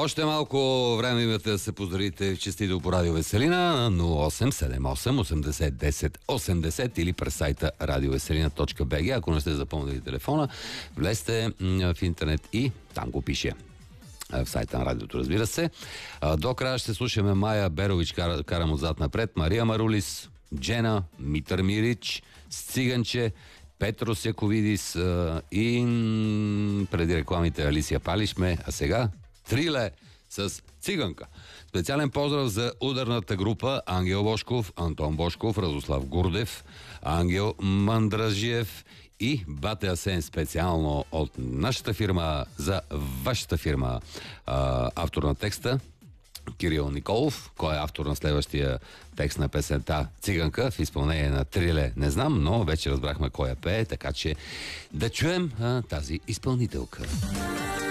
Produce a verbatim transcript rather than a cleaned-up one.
Още малко време имате да се поздравите честито по Радио Веселина на нула осем седем осем осемдесет десет осемдесет или през сайта радиовеселина точка би джи. Ако не сте запомнили телефона, влезте в интернет и там го пише. В сайта на радиото, разбира се. До края ще слушаме Майя Берович, кара, карам отзад напред, Мария Марулис, Джена, Митър Мирич, Сциганче, Петрос Яковидис и преди рекламите Алисия Палишме, а сега Триле с Циганка. Специален поздрав за ударната група Ангел Бошков, Антон Бошков, Радослав Гурдев, Ангел Мандражиев и Бате Асен, специално от нашата фирма за вашата фирма. А, автор на текста Кирил Николов. Кой е автор на следващия текст на песента Циганка в изпълнение на Триле, не знам, но вече разбрахме кой я пее, така че да чуем а, тази изпълнителка.